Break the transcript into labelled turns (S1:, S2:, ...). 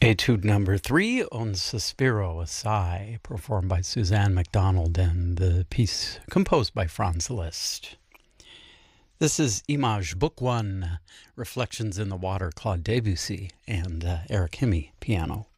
S1: Etude number 3, Un Sospiro Assai, performed by Suzanne MacDonald, and the piece composed by Franz Liszt. This is Image Book 1, Reflections in the Water, Claude Debussy, and Eric Hemme, piano.